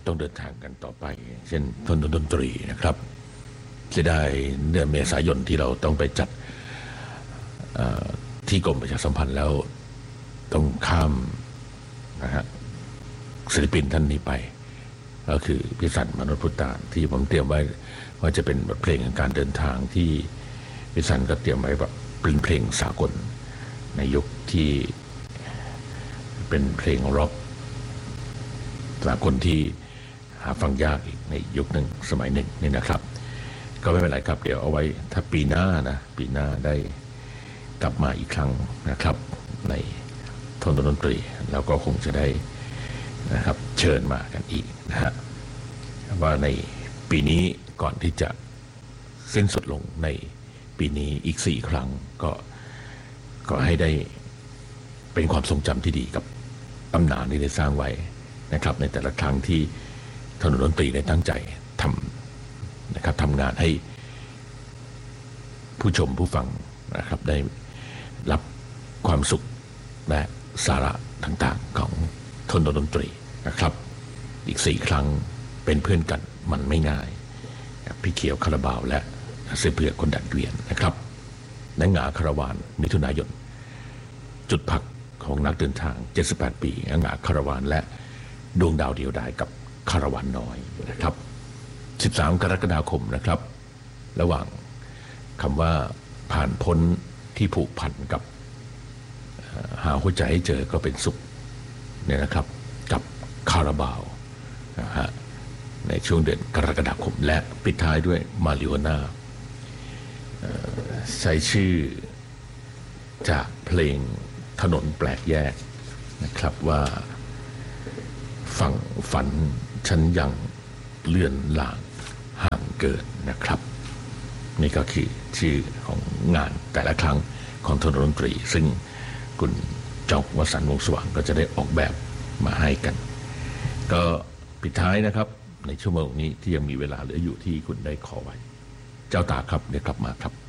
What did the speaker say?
ต้องเดินทางกันต่อไปเช่นดนตรีนะครับจะได้เดือนเมษายนที่เราต้องไปจัดที่กรมประชาสัมพันธ์แล้วต้องข้ามนะฮะศิลปินท่านนี้ไปก็คือพิสันมนุษย์พุทธานที่ผมเตรียมไว้ว่าจะเป็นบทเพลงการเดินทางที่พิสันก็เตรียมไว้แบบเป็นเพลงสากลในยุคที่เป็นเพลงร็อกสากลที่หาฟังยากอีกในยุคหนึ่งสมัยหนึ่งนี่นะครับก็ไม่เป็นไรครับเดี๋ยวเอาไว้ถ้าปีหน้าได้กลับมาอีกครั้งนะครับในดนตรีแล้วก็คงจะได้นะครับเชิญมากันอีกนะฮะว่าในปีนี้ก่อนที่จะสิ้นสุดลงในปีนี้อีก4 ครั้งก็ให้ได้เป็นความทรงจำที่ดีกับตำนานที่ได้สร้างไว้นะครับในแต่ละครั้งที่ดนตรีได้ตั้งใจทำนะครับทำงานให้ผู้ชมผู้ฟังนะครับได้รับความสุขและสาระต่างๆของดนตรีนะครับอีก4 ครั้งเป็นเพื่อนกันมันไม่ง่ายพี่เขียวคาราบาวและเสือเผือกคนดัดเวียนนะครับหนังหงาคาราวานมิถุนายนจุดพักของนักเดินทาง78 ปีหนังหงาคาราวานและดวงดาวเดียวดายกับคาราวานน้อยนะครับ13 กรกฎาคมนะครับระหว่างคำว่าผ่านพ้นที่ผูกพันกับหาหัวใจให้เจอก็เป็นสุขเนี่ยนะครับกับคาราบาวนะฮะในช่วงเดือนกรกฎาคมและปิดท้ายด้วยมาริโอน่าใช้ชื่อจากเพลงถนนแปลกแยกนะครับว่าฝั่งฝันฉันยังเลื่อนลางห่างเกิดนะครับนี่ก็คือชื่อของงานแต่ละครั้งของดนตรีซึ่งคุณจอกวสันต์วงศ์สว่างก็จะได้ออกแบบมาให้กันก็ปิดท้ายนะครับในชั่วโมงนี้ที่ยังมีเวลาเหลืออยู่ที่คุณได้ขอไว้เจ้าตาครับเดี๋ยวกลับมาครับ